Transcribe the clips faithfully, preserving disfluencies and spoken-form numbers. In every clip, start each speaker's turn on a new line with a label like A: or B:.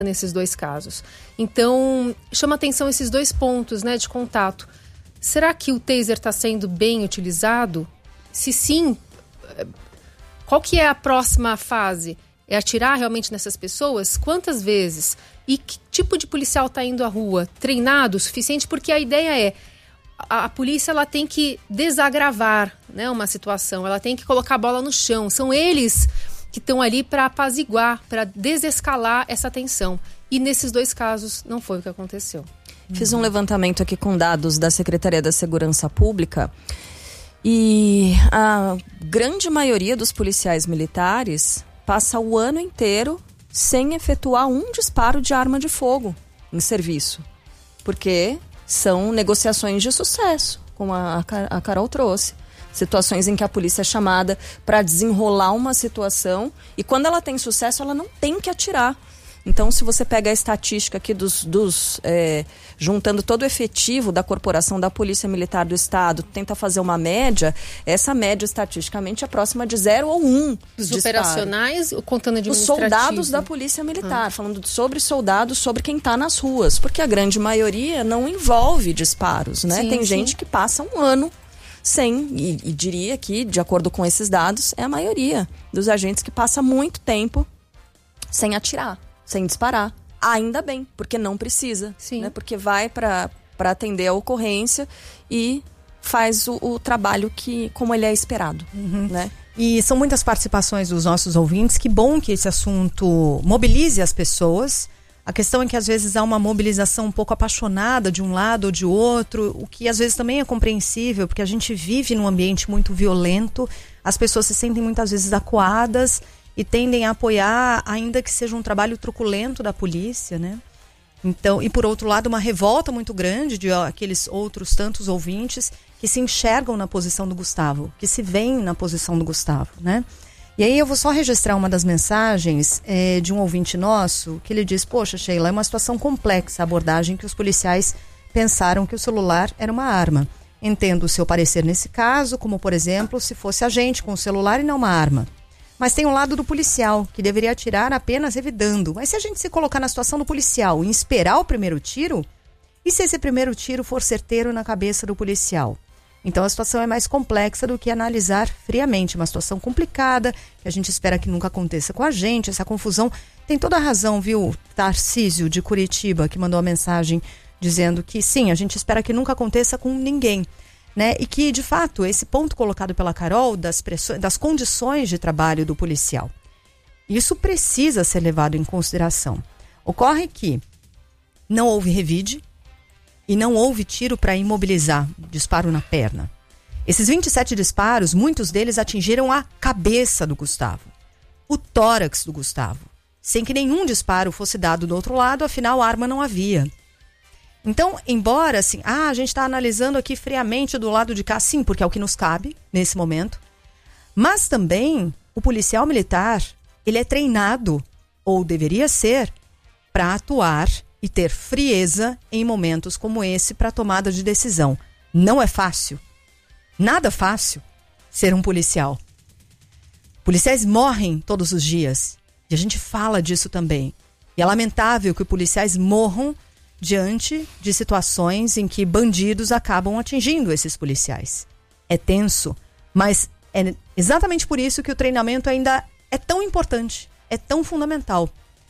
A: nesses dois casos. Então, chama atenção esses dois pontos, né, de contato. Será que o taser está sendo bem utilizado? Se sim, qual que é a próxima fase? É atirar realmente nessas pessoas? Quantas vezes? E que tipo de policial está indo à rua? Treinado o suficiente? Porque a ideia é, a, a polícia ela tem que desagravar, né, uma situação, ela tem que colocar a bola no chão. São eles que estão ali para apaziguar, para desescalar essa tensão. E nesses dois casos não foi o que aconteceu.
B: Fiz um levantamento aqui com dados da Secretaria da Segurança Pública e a grande maioria dos policiais militares passa o ano inteiro sem efetuar um disparo de arma de fogo em serviço. Porque são negociações de sucesso, como a, a Carol trouxe. Situações em que a polícia é chamada para desenrolar uma situação e quando ela tem sucesso, ela não tem que atirar. Então, se você pega a estatística aqui dos, dos é, juntando todo o efetivo da corporação da Polícia Militar do Estado, tenta fazer uma média, essa média estatisticamente é próxima de zero ou um.
A: Dos operacionais ou contando administrativo?
B: Os soldados da Polícia Militar, ah. falando sobre soldados, sobre quem está nas ruas, porque a grande maioria não envolve disparos, né?
A: Sim,
B: tem
A: sim.
B: gente que passa um ano sem, e, e diria que, de acordo com esses dados, é a maioria dos agentes que passa muito tempo sem atirar, sem disparar. Ainda bem, porque não precisa.
A: Sim.
B: Né? Porque vai para atender a ocorrência e faz o, o trabalho que, como ele é esperado.
C: Uhum.
B: Né?
C: E são muitas participações dos nossos ouvintes. Que bom que esse assunto mobilize as pessoas. A questão é que às vezes há uma mobilização um pouco apaixonada de um lado ou de outro, o que às vezes também é compreensível, porque a gente vive num ambiente muito violento, as pessoas se sentem muitas vezes acuadas e tendem a apoiar, ainda que seja um trabalho truculento da polícia, né? Então, e por outro lado, uma revolta muito grande de ó, aqueles outros tantos ouvintes que se enxergam na posição do Gustavo, que se veem na posição do Gustavo, né? E aí eu vou só registrar uma das mensagens é, de um ouvinte nosso, que ele diz: poxa, Sheila, é uma situação complexa a abordagem que os policiais pensaram que o celular era uma arma. Entendo o seu parecer nesse caso, como por exemplo, se fosse a gente com o celular e não uma arma. Mas tem um lado do policial, que deveria atirar apenas revidando. Mas se a gente se colocar na situação do policial e esperar o primeiro tiro, e se esse primeiro tiro for certeiro na cabeça do policial? Então a situação é mais complexa do que analisar friamente. Uma situação complicada, que a gente espera que nunca aconteça com a gente, essa confusão. Tem toda a razão, viu, Tarcísio de Curitiba, que mandou a mensagem dizendo que sim, a gente espera que nunca aconteça com ninguém. Né? E que, de fato, esse ponto colocado pela Carol das, pressões, das condições de trabalho do policial, isso precisa ser levado em consideração. Ocorre que não houve revide e não houve tiro para imobilizar, disparo na perna. Esses vinte e sete disparos, muitos deles atingiram a cabeça do Gustavo, o tórax do Gustavo, sem que nenhum disparo fosse dado do outro lado, afinal a arma não havia. Então, embora assim, ah, a gente está analisando aqui friamente do lado de cá, sim, porque é o que nos cabe nesse momento, mas também o policial militar, ele é treinado, ou deveria ser, para atuar e ter frieza em momentos como esse para tomada de decisão. Não é fácil, nada fácil ser um policial. Policiais morrem todos os dias, e a gente fala disso também. E é lamentável que policiais morram diante de situações em que bandidos acabam atingindo esses policiais. É tenso, mas é exatamente por isso que o treinamento ainda é tão importante, é tão fundamental,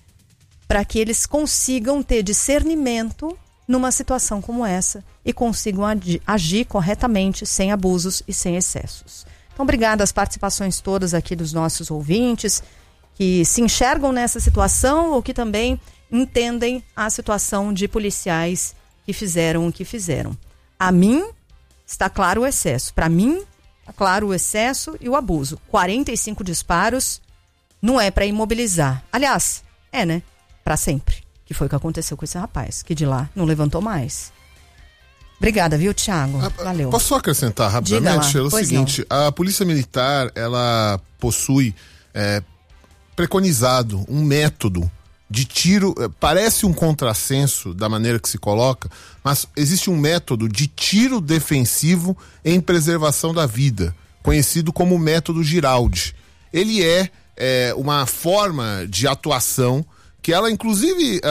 C: para que eles consigam ter discernimento numa situação como essa e consigam agi- agir corretamente, sem abusos e sem excessos. Então, obrigada às participações todas aqui dos nossos ouvintes que se enxergam nessa situação ou que também entendem a situação de policiais que fizeram o que fizeram. A mim está claro o excesso. Para mim, está claro o excesso e o abuso. quarenta e cinco disparos não é para imobilizar. Aliás, é, né? Para sempre. Que foi o que aconteceu com esse rapaz, que de lá não levantou mais. Obrigada, viu, Thiago? Valeu.
D: Posso só acrescentar rapidamente? É o seguinte, não. A Polícia Militar, ela possui é, preconizado um método de tiro, parece um contrassenso da maneira que se coloca, mas existe um método de tiro defensivo em preservação da vida, conhecido como método Giraldi. Ele é, é uma forma de atuação que ela inclusive